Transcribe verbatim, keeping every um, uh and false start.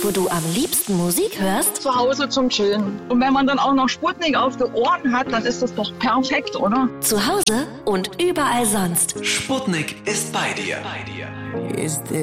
wo du am liebsten Musik hörst? Zu Hause zum Chillen. Und wenn man dann auch noch Sputnik auf den Ohren hat, dann ist das doch perfekt, oder? Zu Hause und überall sonst. Sputnik ist bei dir. Bei dir. Is this